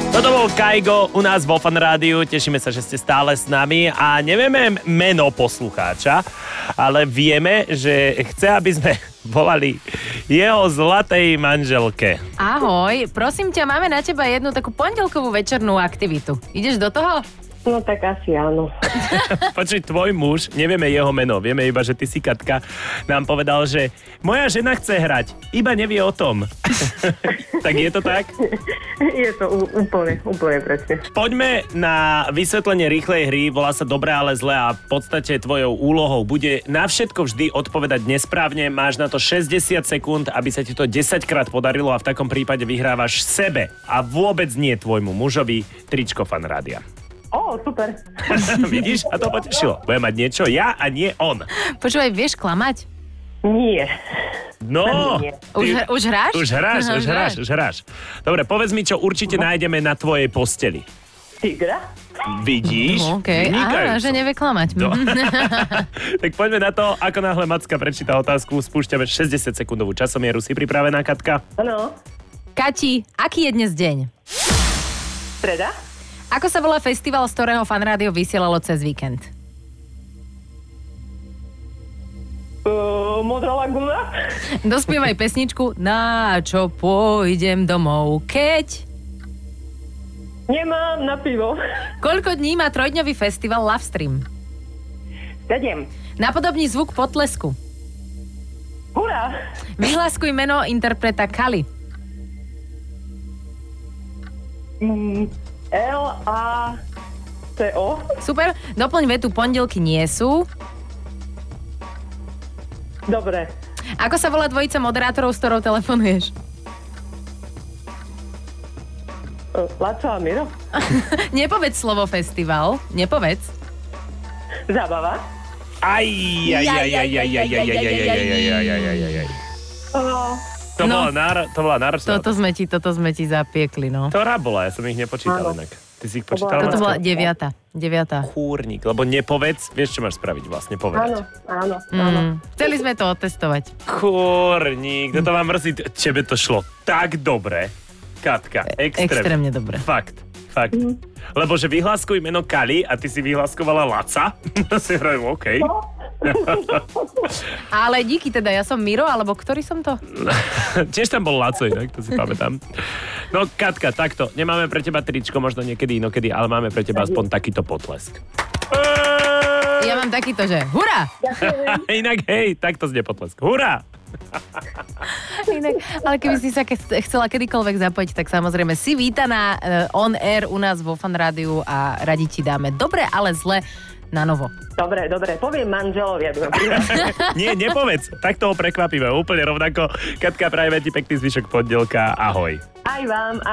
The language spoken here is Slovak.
Toto bol Kaigo u nás vo Fan Rádiu, tešíme sa, že ste stále s nami a nevieme meno poslucháča, ale vieme, že chce, aby sme volali jeho zlatej manželke. Ahoj, prosím ťa, máme na teba jednu takú pondelkovú večernú aktivitu. Ideš do toho? No tak asi áno. Počuj, tvoj muž, nevieme jeho meno, vieme iba, že ty si Katka, nám povedal, že moja žena chce hrať, iba nevie o tom. Tak je to tak? Je to úplne presne. Poďme na vysvetlenie rýchlej hry, volá sa Dobré, ale zlé a v podstate tvojou úlohou bude na všetko vždy odpovedať nesprávne. Máš na to 60 sekúnd, aby sa ti to 10 krát podarilo a v takom prípade vyhrávaš sebe a vôbec nie tvojmu mužovi tričko Fan Rádia. Super. Vidíš? A to potešilo. Budem mať niečo ja a nie on. Počúvaj, vieš klamať? Nie. No! Už hráš? Už hráš. Dobre, povedz mi, čo určite nájdeme na tvojej posteli. Tigra? Vidíš? Okay. Aha, že nevie klamať. No. Tak poďme na to, ako náhle Macka prečíta otázku, spúšťame 60-sekundovú časomieru. Si pripravená, Katka? Áno. Kati, aký je dnes deň? Streda? Ako sa volá festival, z ktorého Fan Rádio vysielalo cez víkend? Modrá laguna? Dospievaj pesničku Na čo pôjdem domov, keď... Nemám na pivo. Koľko dní má trojdňový festival Lovestream? 7. Napodobní zvuk potlesku. Hurá! Vyhláskuj meno interpreta Kali. L-A-C-O. Super, doplň vetu, pondelky nie sú. Dobre. Ako sa volá dvojica moderátorov, s ktorou telefonuješ? Laco a Miro? Nepovedz slovo festival, nepovedz. Zábava? Aj. To bola náročná. Toto sme ti zapiekli, no. Ktorá bola? Ja som ich nepočítal inak. Ty si ich počítala? Toto bola 9. Kúrnik, lebo nepovedz, vieš, čo máš spraviť vlastne, povedať. Áno. Chceli sme to otestovať. Kúrnik, to vám mrzí, tebe to šlo tak dobre, Katka, extrémne dobre. Fakt. Lebo že vyhláskuj meno Kali a ty si vyhláskovala Laca, si hovorím, OK. Ale díky teda, ja som Miro, alebo ktorý som to? Tiež tam bol Laco inak, to si pamätám. No Katka, takto, nemáme pre teba tričko, možno niekedy inokedy, ale máme pre teba aspoň takýto potlesk. Ja mám takýto, že hurá! Inak hej, takto znie potlesk. Hurá! Inak, ale keby si sa chcela kedykoľvek zapojiť, tak samozrejme si vítaná on air u nás vo Fan Rádiu a radi ti dáme dobre, ale zle na novo. Dobre, poviem manželovi. Nie, nepovedz, tak toho prekvapíme úplne rovnako. Katka, prajeme ti pekný zvyšok pondelka, ahoj. Aj vám.